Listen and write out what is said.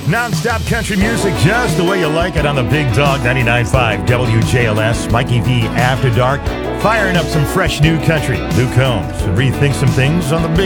Non-stop country music just the way you like it on the Big Dog 99.5 WJLS. Mikey V After Dark, firing up some fresh new country. Luke Combs, rethink some things on the Big